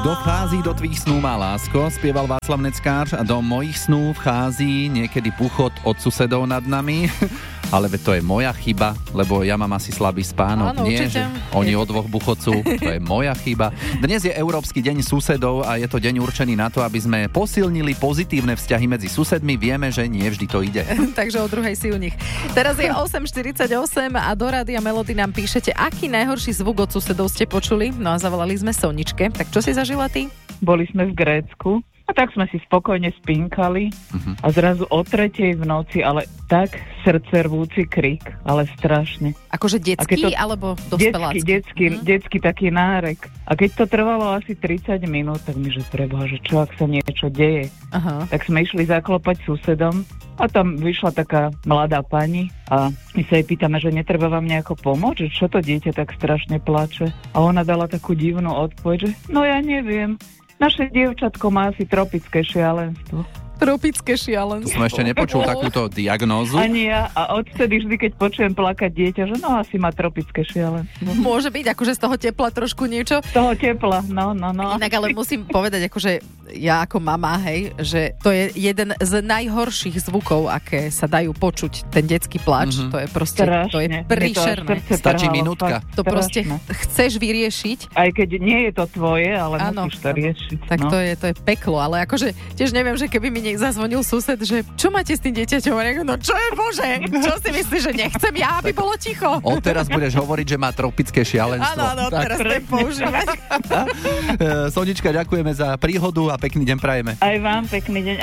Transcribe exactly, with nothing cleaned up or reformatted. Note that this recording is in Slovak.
Dochází do tvých snů má lásko, spieval Václav Neckář, a do mojich snů vchází niekedy puchot od susedov nad nami. Ale to je moja chyba, lebo ja mám asi slabý spánok. Áno, nie, určite. že oni o dvoch buchocú, to je moja chyba. Dnes je Európsky deň susedov a je to deň určený na to, aby sme posilnili pozitívne vzťahy medzi susedmi. Vieme, že nie vždy to ide. Takže o druhej si u nich. Teraz je osem štyridsaťosem a do Rádia Melody nám píšete, aký najhorší zvuk od susedov ste počuli. No a zavolali sme Soničke. Tak čo si zažila ty? Boli sme v Grécku a tak sme si spokojne spinkali uh-huh. a zrazu o tretej v noci, ale tak srdcervúci krik, ale strašne. Akože detský to, alebo dospelácky? Detský, detský, uh-huh. detský taký nárek. A keď to trvalo asi tridsať minút, tak mi, že preboha, že čo, ak sa niečo deje. Uh-huh. Tak sme išli zaklopať susedom a tam vyšla taká mladá pani a my sa jej pýtame, že netreba vám nejako pomôcť, že čo to dieťa tak strašne plače. A ona dala takú divnú odpoveď, že no ja neviem. Naše dievčatko má asi tropické šialenstvo. Tropické šialenstvo. To som ešte nepočul takúto diagnózu. Ani ja. A odtedy vždy, keď počujem plakať dieťa, že no asi má tropické šialenstvo. Môže byť, akože z toho tepla trošku niečo? Z toho tepla, no, no, no. Inak ale musím povedať, akože ja ako mama, hej, že to je jeden z najhorších zvukov, aké sa dajú počuť, ten detský plač. Mm-hmm. To je proste, strašne. To je príšerné. Stačí minútka. To proste chceš vyriešiť. Aj keď nie je to tvoje, ale ano, musíš to riešiť. Tak no. to je, to je peklo, ale akože tiež neviem, že keby mi zazvonil sused, že čo máte s tým dieťaťom? No čo je bože? Čo si myslíš, že nechcem ja, aby bolo ticho? Odteraz budeš hovoriť, že má tropické šialenstvo. Áno, áno, teraz budem používať. Sonička, ďakujeme za príhodu a pekný deň prajeme. Aj vám pekný deň.